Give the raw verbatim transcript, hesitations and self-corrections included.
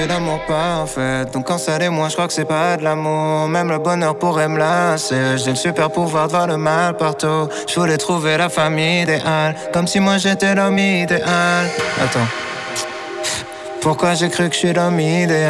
L'amour parfait, donc quand ça l'est moi je crois que c'est pas de l'amour. Même le bonheur pourrait me lasser. J'ai le super pouvoir de voir le mal partout. Je voulais trouver la famille idéale, comme si moi j'étais l'homme idéal. Attends, pourquoi j'ai cru que je suis l'homme idéal?